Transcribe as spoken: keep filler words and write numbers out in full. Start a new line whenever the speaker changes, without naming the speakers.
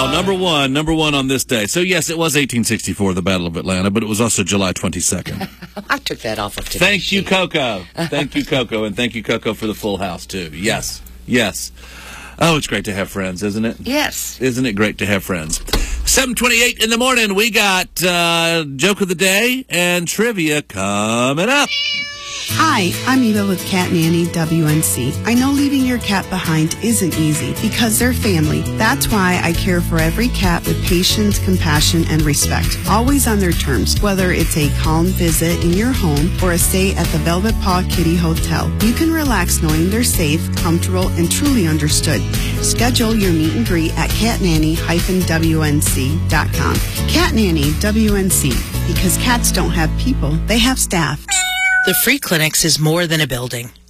one. Number one. Number one on this day. So, yes, it was eighteen sixty-four, the Battle of Atlanta, but it was also July twenty-second.
I took that off of today.
Thank you, Coco. Thank you, Coco. And thank you, Coco, for the full house, too. Yes. Yes. Oh, it's great to have friends, isn't it?
Yes.
Isn't it great to have friends? seven twenty-eight in the morning, we got uh, Joke of the Day and Trivia coming up.
Hi, I'm Eva with Cat Nanny W N C. I know leaving your cat behind isn't easy because they're family. That's why I care for every cat with patience, compassion, and respect. Always on their terms, whether it's a calm visit in your home or a stay at the Velvet Paw Kitty Hotel. You can relax knowing they're safe, comfortable, and truly understood. Schedule your meet and greet at cat nanny dash w n c dot com. Cat Nanny W N C, because cats don't have people, they have staff.
The Free Clinics is more than a building.